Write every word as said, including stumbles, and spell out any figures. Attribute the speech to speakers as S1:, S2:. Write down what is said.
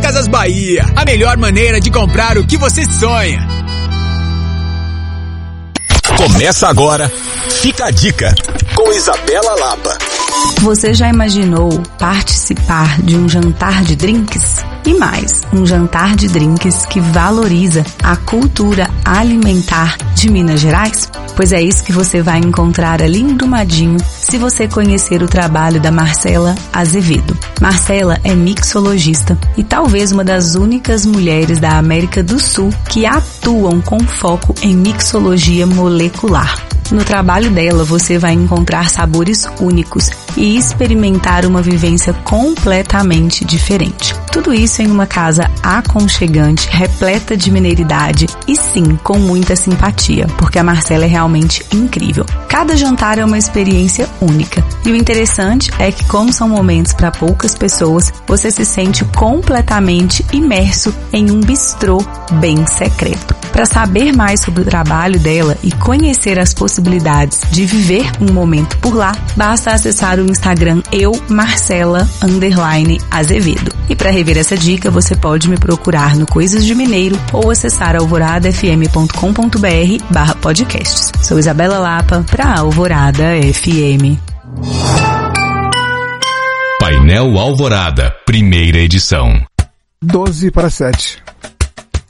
S1: Casas Bahia, a melhor maneira de comprar o que você sonha.
S2: Começa agora, Fica a Dica, com Isabela Lapa.
S3: Você já imaginou participar de um jantar de drinks? E mais, um jantar de drinks que valoriza a cultura alimentar de Minas Gerais? Pois é isso que você vai encontrar ali em Brumadinho se você conhecer o trabalho da Marcela Azevedo. Marcela é mixologista e talvez uma das únicas mulheres da América do Sul que atuam com foco em mixologia molecular. No trabalho dela, você vai encontrar sabores únicos e experimentar uma vivência completamente diferente. Tudo isso em uma casa aconchegante, repleta de mineiridade e sim, com muita simpatia, porque a Marcela é realmente incrível. Cada jantar é uma experiência única. E o interessante é que, como são momentos para poucas pessoas, você se sente completamente imerso em um bistrô bem secreto. Para saber mais sobre o trabalho dela e conhecer as possibilidades de viver um momento por lá, basta acessar o Instagram eu, Marcela, underline, Azevedo. E para rever essa dica, você pode me procurar no Coisas de Mineiro ou acessar alvorada f m ponto com ponto b r barra podcasts. Sou Isabela Lapa para Alvorada F M.
S2: Painel Alvorada, primeira edição.
S4: doze para sete.